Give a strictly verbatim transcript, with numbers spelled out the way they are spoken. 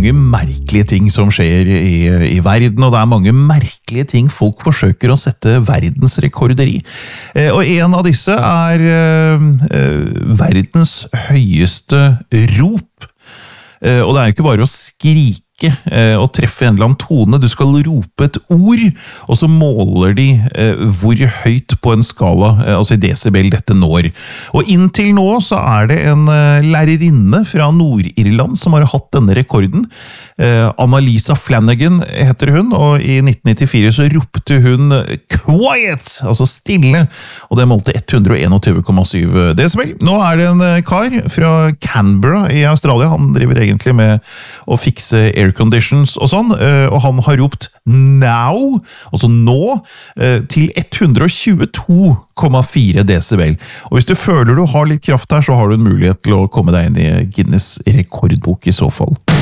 mange merkelige ting som skjer i, i verden, og det er mange merkelige ting folk forsøker å sette verdensrekorder i. Eh, og en av disse er eh, verdens høyeste rop. Eh, og det er jo ikke bare å skrike og treffe en eller annen tone. Du skal rope et ord, og så måler de eh, hvor høyt på en skala, eh, altså i desibel, dette når. Og inntil nå så er det en eh, lærerinne fra Nord-Irland som har hatt denne rekorden. Eh, Annalisa Flanagan heter hun, og i nitten nittifire så ropte hun «Quiet!», altså stille, og det målte ett hundre og tjueen komma syv desibel. Nå er det en kar fra Canberra i Australia, han driver egentlig med å fikse air conditions og sånn, og han har ropt now, altså nå, til ett hundre og tjueto komma fire desibel. Og hvis du føler du har litt kraft her, så har du en mulighet til å komme deg inn i Guinness rekordbok i så fall.